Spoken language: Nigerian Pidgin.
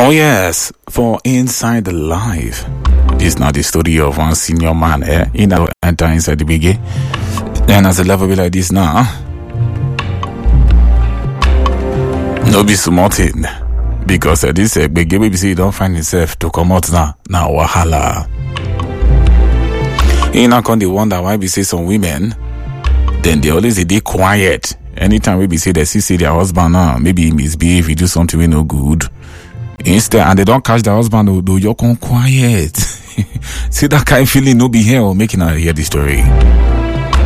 Oh yes, for Inside the Life. This is not the story of one senior man, You know, enter inside the biggie. And as a level be like this now, no be small thing. Because this big baby say he don't find himself to come out now. Now wahala. He not can wonder why we say some women, then they always dey quiet. Anytime we be say they see their husband now, maybe he misbehave, he do something we no good. Instead, and they don't catch the husband, do you come quiet? See that kind of feeling no be here or making her hear the story.